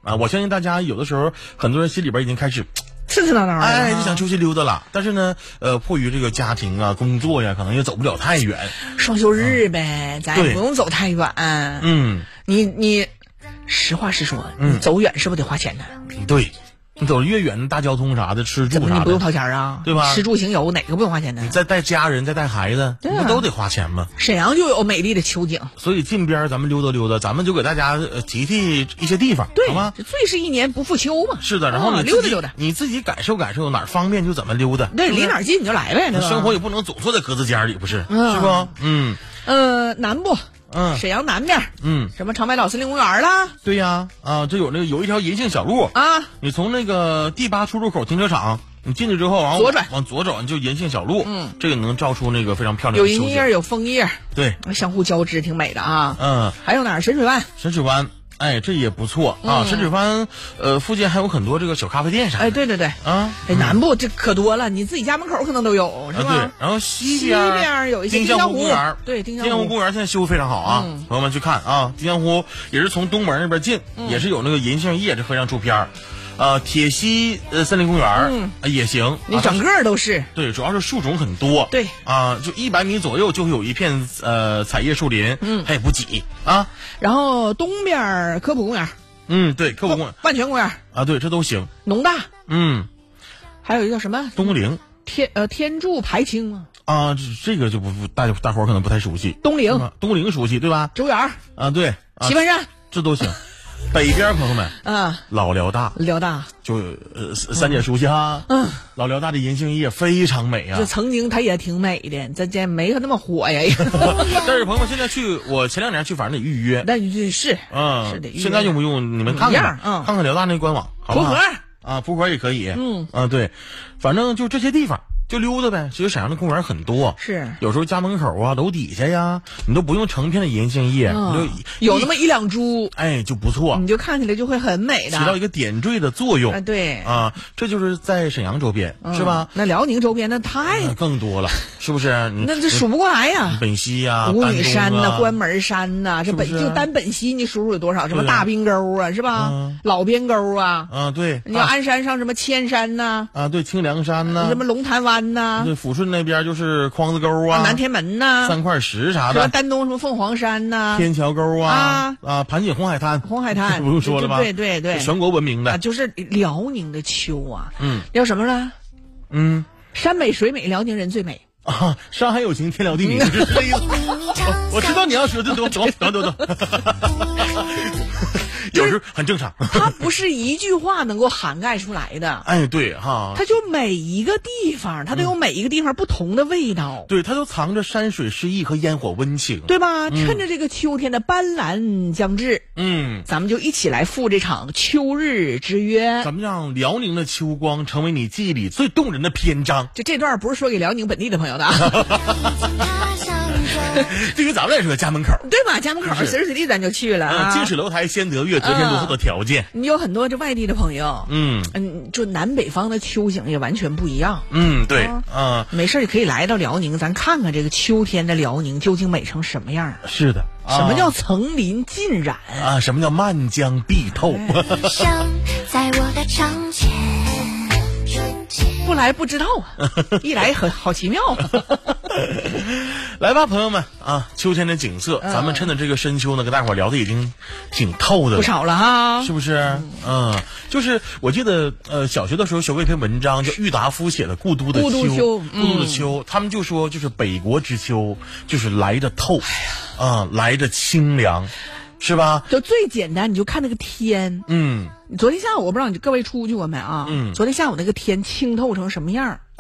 啊！我相信大家有的时候很多人心里边已经开始刺刺挠挠的， 哎，就想出去溜达了。但是呢，迫于这个家庭啊、工作呀，可能也走不了太远。 双休日呗，咱也不用走太远。你实话实说，你走远是不是得花钱呢？ 对。你走越远，大交通啥的，吃住啥的， 你不用掏钱啊， 对吧？ 吃住行游哪个不用花钱呢？ 你再带家人，再带孩子，不都得花钱吗？ 沈阳就有美丽的秋景， 所以近边咱们溜达溜达，咱们就给大家提一些地方， 对好吗？ 这最是一年不复秋嘛。 是的，然后你溜达溜达， 你自己感受感受哪儿方便就怎么溜达。 对，离哪儿近你就来呗。 生活也不能总坐在格子间里，不是？是不？ 南部。沈阳南边，什么长白岛森林公园啦？ 对呀，这有一条银杏小路啊， 你从那个第8出入口停车场，你进去之后往左走，你就银杏小路，这个能照出那个非常漂亮的有银叶有枫叶， 对， 相互交织，挺美的啊。还有哪儿？神水湾。 哎，这也不错啊！神水湾，附近还有很多这个小咖啡店啥的。 哎，对啊，南部这可多了，你自己家门口可能都有，是吧？ 对，然后西边有一些丁香湖公园， 对， 丁香湖公园现在修得非常好啊，朋友们去看啊！丁香湖也是从东门那边进，也是有那个银杏叶，这非常出片。铁西森林公园也行， 你整个都是对，主要是树种很多， 对就100米左右就会有一片彩叶树林，它也不挤啊。 然后东边科普公园， 对，科普公园、 万泉公园啊，对，这都行。 农大，还有一个叫什么东陵天柱排青吗？ 啊，这个就不大伙儿可能不太熟悉。东陵熟悉对吧？ 周园啊，对， 棋盘山这都行。北边朋友们老辽大就三姐熟悉哈，老辽大的银杏叶非常美啊。 这曾经它也挺美的，咱这没它那么火呀。 但是朋友们现在去，我前2年去，反正得预约。 那是是得预约。 现在用不用？你们看看，看看辽大那官网，好不好？蒲河也可以。对，反正就这些地方。就溜达呗，其实沈阳的公园很多， 是有时候家门口啊、楼底下呀，你都不用成片的银杏叶，你就有那么1、2株， 哎，就不错， 你就看起来就会很美的， 起到一个点缀的作用。 对这就是在沈阳周边，是吧？ 那辽宁周边那太更多了，是不是？ 那这数不过来呀， 本溪呀、 五女山呐、关门山呐，这就单本溪你数有多少？什么大滨沟啊，是吧？老边沟啊， 对， 你要鞍山上什么千山呐， 对，清凉山呐， 什么龙潭湾呐， 对，抚顺那边就是筐子沟啊， 南天门呐 ，3块石啥的， 丹东什么凤凰山呐， 天桥沟啊，盘锦红海滩不用说了吧？ 对， 全国闻名的， 就是辽宁的秋啊，叫什么呢？山美水美，辽宁人最美啊！山海有情，天辽地明，是这意思。我知道你要说的，懂。有时很正常， 它不是一句话能够涵盖出来的。 哎，对哈， 它就每一个地方，它都有每一个地方不同的味道。 对，它都藏着山水诗意和烟火温情， 对吧？趁着这个秋天的斑斓将至，咱们就一起来赴这场秋日之约。 咱们让辽宁的秋光成为你记忆里最动人的篇章。 这段不是说给辽宁本地的朋友的。 对于咱们来说，家门口对吧？家门口随时随地咱就去了。 近水楼台先得月，得天独厚的条件。 你有很多这外地的朋友，就南北方的秋景也完全不一样。 对， 没事也可以来到辽宁，咱看看这个秋天的辽宁究竟美成什么样。 是的， 什么叫层林尽染啊？什么叫漫江碧透？ 在我的窗前， 不来不知道啊，一来好奇妙。 来吧，朋友们啊！秋天的景色，咱们趁着这个深秋呢，跟大伙聊的已经挺透的不少了哈， 是不是？就是我记得小学的时候学过一篇文章，叫郁达夫写的《故都的秋》。故都的秋，他们就说就是北国之秋，就是来着透，来着清凉。是吧？ 就最简单，你就看那个天。昨天下午我不知道各位出去过没啊？昨天下午那个天清透成什么样